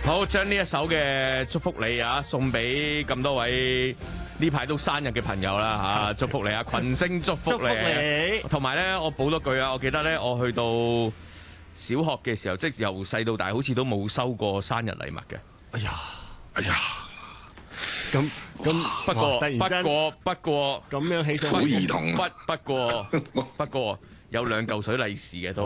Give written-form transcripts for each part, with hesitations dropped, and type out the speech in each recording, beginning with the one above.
好，將呢一首嘅祝福你啊，送俾咁多位呢排都生日嘅朋友啦嚇，祝福你啊，群星祝福你。同埋咧，我補多句啊，我記得咧，我去到小學嘅時候，即係由細到大，好似都冇收過生日禮物嘅。 哎呀，咁不過咁樣起上好兒童。 不過有2嚿水利是嘅都。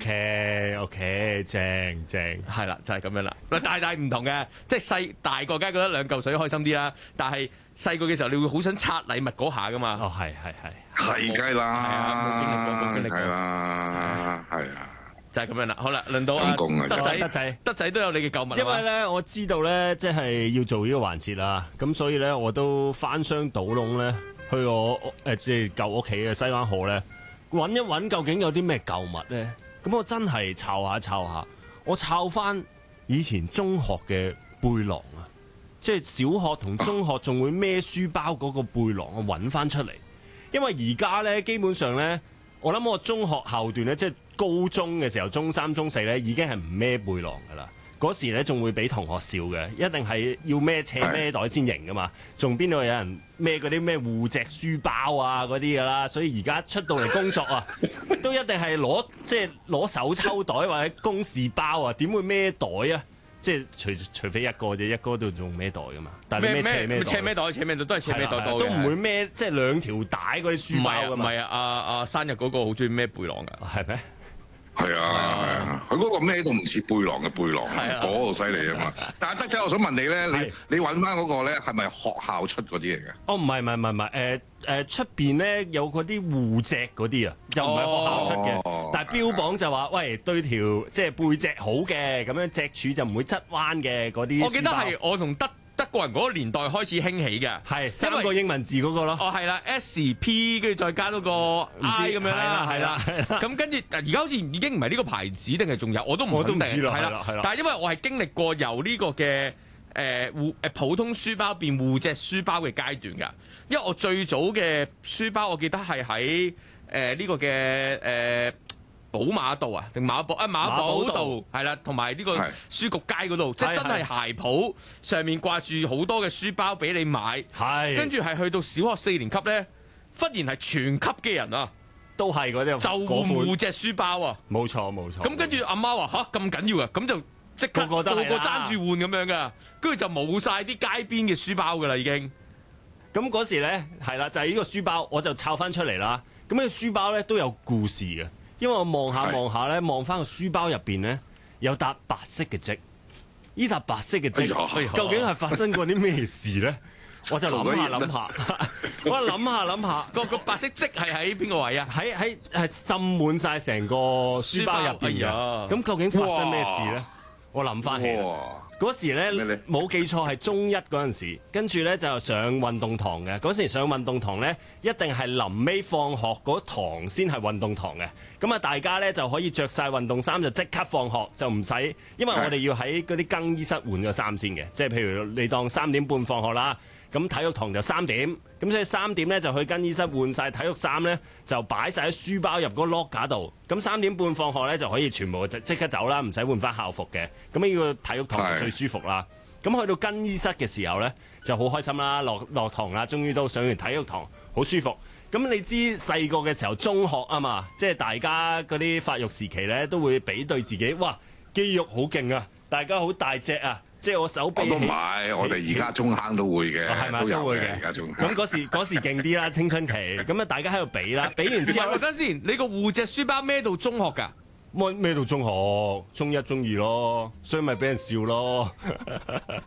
OK， 正係啦，就係咁樣啦。大唔同嘅，即係大個梗係覺得2嚿水開心啲啦。但係細個嘅時候，你會好想拆禮物嗰下噶嘛。 哦，係， 係梗係啦， 冇經歷過， 係啦，係啊， 就係咁樣啦。好啦，輪到啊德仔都有你嘅舊物。 因為咧，我知道咧，即係要做呢個環節啦，咁所以咧，我都翻箱倒籠咧，去我即係舊屋企嘅西灣河咧，揾一揾究竟有啲咩舊物咧。咁我真係抄下，我抄翻以前中學嘅背囊啊，即係小學同中學仲會孭書包嗰個背囊，我揾翻出嚟。因為而家咧，基本上咧，我諗我中學後段咧，即係高中嘅時候，中3、中4咧，已經係唔孭背囊噶啦。嗰時咧仲會俾同學笑嘅，一定係要孭斜孭袋先型噶嘛，仲邊度有人孭嗰啲咩護脊書包啊嗰啲噶啦，所以而家出到嚟工作啊，都一定係攞手抽袋或者公事包啊，點會孭袋啊？即係除非一個啫，一個都仲孭袋噶嘛。但係你孭斜孭袋都係斜孭袋多嘅，都唔會孭即係2條帶嗰啲書包噶嘛。 唔係啊，生日嗰個好中意孭背囊噶， 係咩？ 係啊，佢嗰個咩都唔似背囊嘅背囊，嗰個犀利啊嘛！但係德仔，我想問你咧，你揾翻嗰個咧係咪學校出嗰啲嚟嘅？ 哦，唔係，出邊咧有嗰啲護脊嗰啲啊，又唔係學校出嘅，但係標榜就話，喂，對條即係背脊好嘅，咁樣脊柱就唔會側彎嘅嗰啲。我記得係我同德國人嗰個年代開始興起嘅， 係3個英文字嗰個咯。 哦，係啦 SP 跟住再加多個 I 咁樣啦，係啦。咁跟住而家好似已經唔係呢個牌子定係仲有，我都唔知啦。係啦，但係因為我係經歷過由呢個嘅普通書包變護脊書包嘅階段㗎，因為我最早嘅書包我記得係喺呢個嘅寶馬道啊，定馬寶道係啦，同埋呢個書局街嗰度，即係真係鞋鋪上面掛住好多嘅書包俾你買，跟住係去到小學4年級咧，忽然係全級嘅人啊， 都係嗰啲就換護脊書包啊， 冇錯。 咁跟住阿媽話吓，咁緊要啊，咁就即刻個個爭住換咁樣噶，跟住就冇晒啲街邊嘅書包噶啦已經。 咁嗰時咧係啦，就係呢個書包，我就抄翻出嚟啦。咁呢個書包咧都有故事嘅。因為我望下咧，望翻個書包入邊咧有笪白色嘅跡，呢笪白色嘅跡究竟係發生過啲咩事咧？我就諗下，我諗下， 個白色跡係喺邊個位啊？ 係浸滿晒成個書包入邊嘅。咁究竟發生咩事咧？我諗翻起嗰時咧冇記錯係中1嗰陣時，跟住咧就上運動堂嘅。嗰時上運動堂咧，一定係臨尾放學嗰堂先係運動堂嘅。咁啊，大家咧就可以着晒運動衫就即刻放學，就唔使，因為我哋要喺嗰啲更衣室換咗衫先嘅。即係譬如你當3點半放學啦，咁體育堂就3點，咁所以3點咧就去更衣室換晒體育衫咧，就擺晒喺書包入嗰個 locker 度。咁3點半放學咧就可以全部即刻走啦，唔使換翻校服嘅。咁呢個體育堂就最舒服啦。咁去到更衣室嘅時候咧就好開心啦，落堂啦，終於都上完體育堂，好舒服。咁你知細個嘅時候中學啊嘛，即係大家嗰啲發育時期咧都會比對自己，哇，肌肉好勁啊，大家好大隻啊。即係我手臂，我都唔係， 我哋而家中坑都會嘅，都有嘅。而家中坑咁嗰時勁啲啦，青春期。咁啊，大家喺度比啦，比完之後， 等先，你個護脊書包孭到中學㗎？ 孭到中學，中1、中2咯，所以咪俾人笑咯。